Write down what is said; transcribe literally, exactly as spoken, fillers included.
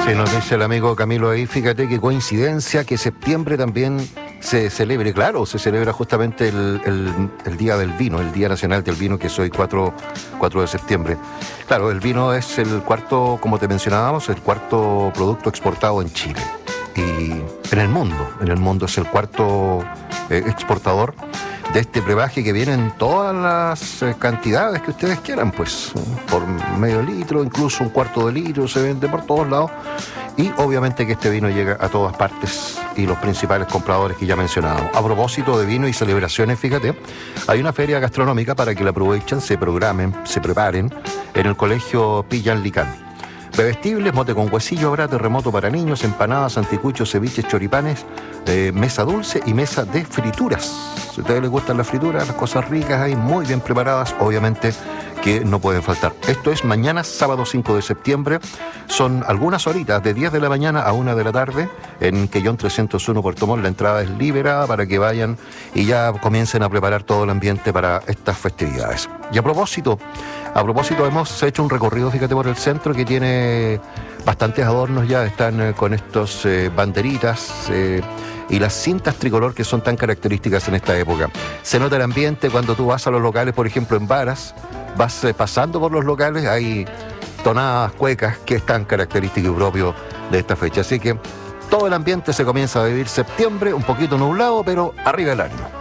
Sí, nos dice el amigo Camilo ahí, fíjate qué coincidencia que septiembre también se celebre, claro, se celebra justamente el, el, el Día del Vino, el Día Nacional del Vino, que es hoy cuatro de septiembre. Claro, el vino es el cuarto, como te mencionábamos, el cuarto producto exportado en Chile. Y en el mundo, en el mundo es el cuarto eh, exportador de este brebaje que viene en todas las eh, cantidades que ustedes quieran, pues, por medio litro, incluso un cuarto de litro, se vende por todos lados. Y obviamente que este vino llega a todas partes y los principales compradores que ya mencionábamos. A propósito de vino y celebraciones, fíjate, hay una feria gastronómica para que la aprovechen, se programen, se preparen en el colegio Pillan Licán. Bebestibles, mote con huesillo, habrá terremoto para niños, empanadas, anticuchos, ceviches, choripanes, eh, mesa dulce y mesa de frituras. Si a ustedes les gustan las frituras, las cosas ricas ahí, muy bien preparadas, obviamente que no pueden faltar. Esto es mañana, sábado cinco de septiembre. Son algunas horitas, de diez de la mañana a una de la tarde, en Quellón trescientos uno, Puerto Montt. La entrada es liberada para que vayan y ya comiencen a preparar todo el ambiente para estas festividades. Y a propósito, a propósito hemos hecho un recorrido, fíjate, por el centro que tiene bastantes adornos ya, están eh, con estos eh, banderitas eh, y las cintas tricolor que son tan características en esta época. Se nota el ambiente cuando tú vas a los locales, por ejemplo en Varas, vas eh, pasando por los locales, hay tonadas, cuecas que es tan característico y propio de esta fecha. Así que todo el ambiente se comienza a vivir septiembre, un poquito nublado, pero arriba el año.